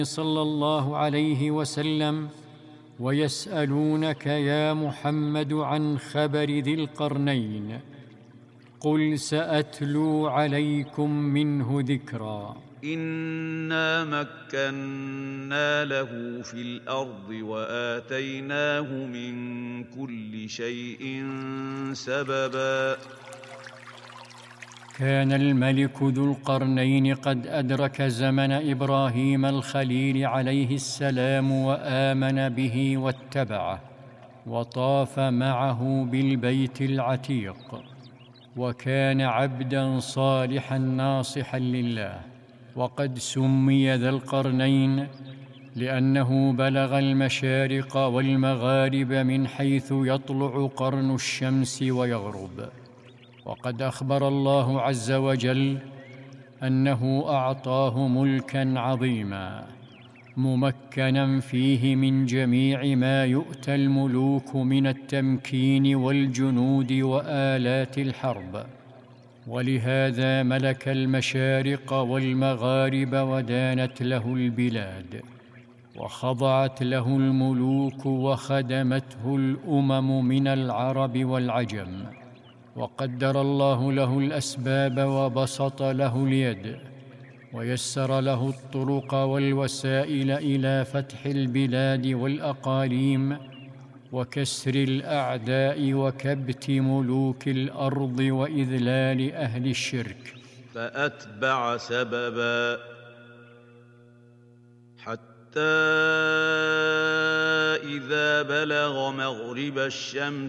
صلى الله عليه وسلم: ويسألونك يا محمد عن خبر ذي القرنين، قل سأتلو عليكم منه ذكرا. إنا مكنا له في الأرض وآتيناه من كل شيء سببا. كان الملك ذو القرنين قد أدرك زمن إبراهيم الخليل عليه السلام، وآمن به واتبعه، وطاف معه بالبيت العتيق، وكان عبداً صالحاً ناصحاً لله. وقد سمي ذا القرنين لأنه بلغ المشارق والمغارب من حيث يطلع قرن الشمس ويغرب. وقد أخبر الله عز وجل أنه أعطاه ملكاً عظيماً ممكناً فيه من جميع ما يؤتى الملوك من التمكين والجنود وآلات الحرب، ولهذا ملك المشارق والمغارب ودانت له البلاد، وخضعت له الملوك وخدمته الأمم من العرب والعجم. وقدر الله له الأسباب وبسط له اليد، ويسر له الطرق والوسائل إلى فتح البلاد والأقاليم، وكسر الأعداء، وكبت ملوك الأرض، وإذلال أهل الشرك. فأتبع سببا حتى إذا بلغ مغرب الشمس